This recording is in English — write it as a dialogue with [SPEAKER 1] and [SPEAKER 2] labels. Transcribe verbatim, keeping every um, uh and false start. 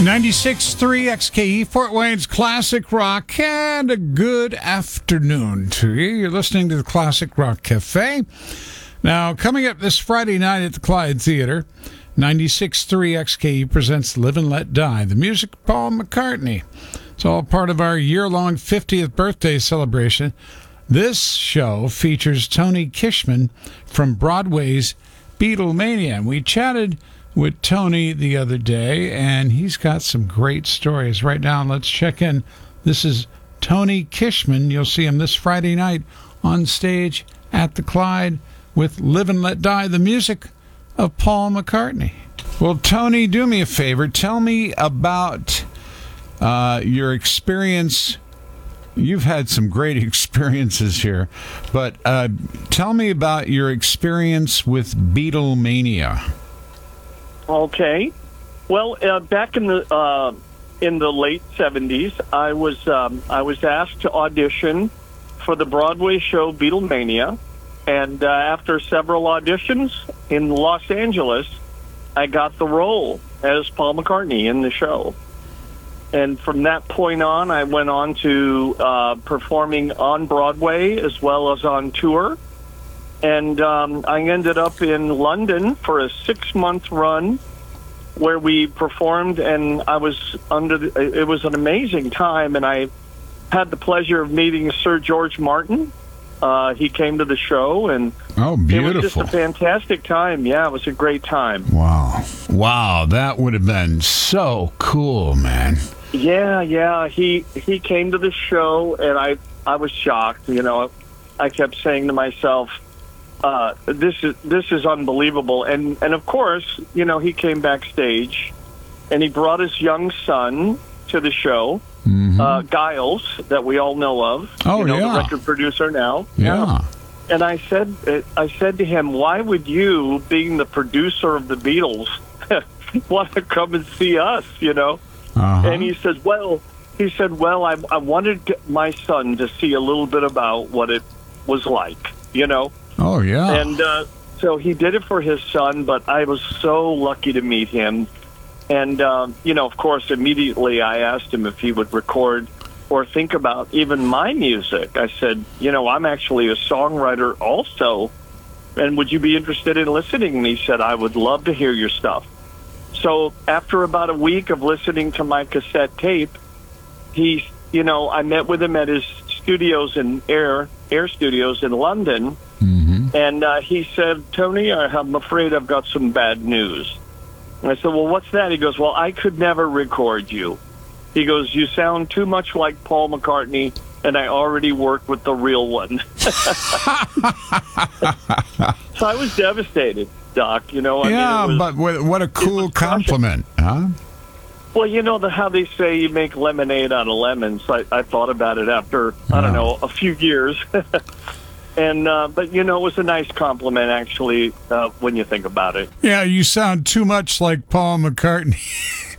[SPEAKER 1] ninety-six point three X K E, Fort Wayne's Classic Rock, and a good afternoon to you. You're listening to the Classic Rock Cafe. Now, coming up this Friday night at the Clyde Theater, ninety-six point three X K E presents Live and Let Die, the music of Paul McCartney. It's all part of our year-long fiftieth birthday celebration. This show features Tony Kishman from Broadway's Beatlemania. And we chatted with Tony the other day, and he's got some great stories. Right now, let's check in. This is Tony Kishman. You'll see him this Friday night on stage at the Clyde with Live and Let Die, the music of Paul McCartney. Well, Tony, do me a favor. Tell me about uh, your experience. You've had some great experiences here, but uh, tell me about your experience with Beatlemania.
[SPEAKER 2] Okay. Well, uh, back in the uh, in the late seventies, I was um, I was asked to audition for the Broadway show Beatlemania, and uh, after several auditions in Los Angeles, I got the role as Paul McCartney in the show. And from that point on, I went on to uh, performing on Broadway as well as on tour. And um, I ended up in London for a six-month run where we performed, and I was under. The, it was an amazing time, and I had the pleasure of meeting Sir George Martin. Uh, he came to the show, and
[SPEAKER 1] oh, beautiful!
[SPEAKER 2] It was just a fantastic time. Yeah, it was a great time.
[SPEAKER 1] Wow, wow, that would have been so cool, man.
[SPEAKER 2] Yeah, yeah. He he came to the show, and I I was shocked. You know, I kept saying to myself, Uh, this is this is unbelievable, and and of course, you know, he came backstage, and he brought his young son to the show, mm-hmm. uh, Giles, that we all know of.
[SPEAKER 1] Oh,
[SPEAKER 2] you know,
[SPEAKER 1] yeah,
[SPEAKER 2] the record producer now.
[SPEAKER 1] Yeah.
[SPEAKER 2] yeah. And I said, I said to him, why would you, being the producer of the Beatles, want to come and see us? You know,
[SPEAKER 1] uh-huh.
[SPEAKER 2] And he said, well, he said, well, I I wanted my son to see a little bit about what it was like, you know.
[SPEAKER 1] Oh, yeah.
[SPEAKER 2] And uh, so he did it for his son, but I was so lucky to meet him. And, um, you know, of course, immediately I asked him if he would record or think about even my music. I said, you know, I'm actually a songwriter also, and would you be interested in listening? And he said, I would love to hear your stuff. So after about a week of listening to my cassette tape, he, you know, I met with him at his studios in Air, Air Studios in London.
[SPEAKER 1] Mm-hmm.
[SPEAKER 2] And uh, he said, Tony, I'm afraid I've got some bad news. And I said, well, what's that? He goes, well, I could never record you. He goes, you sound too much like Paul McCartney, and I already worked with the real one. So I was devastated, Doc. You know, I
[SPEAKER 1] yeah,
[SPEAKER 2] mean, was,
[SPEAKER 1] but what, what a cool compliment, huh?
[SPEAKER 2] Well, you know the, how they say you make lemonade out of lemons. I, I thought about it after, I don't know, a few years. And uh, but, you know, it was a nice compliment, actually, uh, when you think about it.
[SPEAKER 1] Yeah, you sound too much like Paul McCartney.